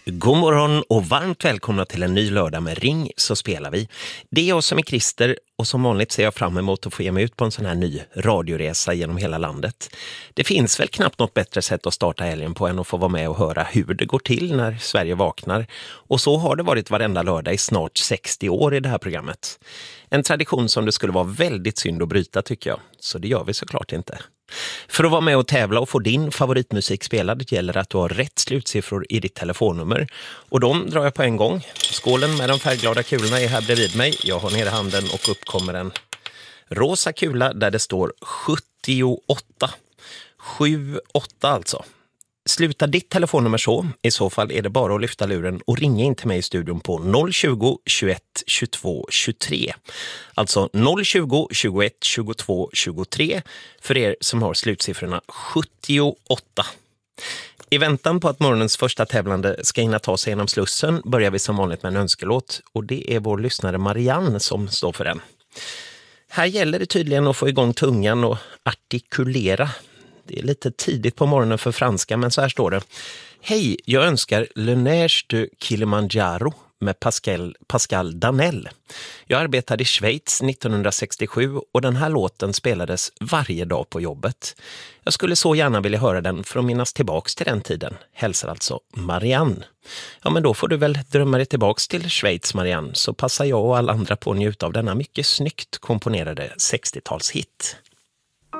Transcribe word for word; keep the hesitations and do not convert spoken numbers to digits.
God morgon och varmt välkomna till en ny lördag med Ring så spelar vi. Det är jag som är Christer och som vanligt ser jag fram emot att få ge mig ut på en sån här ny radioresa genom hela landet. Det finns väl knappt något bättre sätt att starta helgen på än att få vara med och höra hur det går till när Sverige vaknar. Och så har det varit varenda lördag i snart sextio år i det här programmet. En tradition som det skulle vara väldigt synd att bryta tycker jag, så det gör vi såklart inte. För att vara med och tävla och få din favoritmusik spelad gäller att du har rätt slutsiffror i ditt telefonnummer. Och de drar jag på en gång. Skålen med de färgglada kulorna är här bredvid mig. Jag har ner handen och upp kommer en rosa kula där det står sjuttioåtta. sju åtta alltså. Sluta ditt telefonnummer så. I så fall är det bara att lyfta luren och ringa in till mig i studion på noll tjugo, tjugoett, tjugotvå, tjugotre. Alltså noll tjugo, tjugoett, tjugotvå, tjugotre för er som har slutsiffrorna sjuttioåtta. I väntan på att morgonens första tävlande ska hinna ta sig genom slussen börjar vi som vanligt med en önskelåt och det är vår lyssnare Marianne som står för den. Här gäller det tydligen att få igång tungan och artikulera. Det är lite tidigt på morgonen för franska, men så här står det. Hej, jag önskar Le Neige de Kilimanjaro med Pascal, Pascal Danel. Jag arbetade i Schweiz nittonhundrasextiosju och den här låten spelades varje dag på jobbet. Jag skulle så gärna vilja höra den för att minnas tillbaks till den tiden. Hälsar alltså Marianne. Ja, men då får du väl drömma dig tillbaks till Schweiz, Marianne, så passar jag och alla andra på att njuta av denna mycket snyggt komponerade sextiotalshit.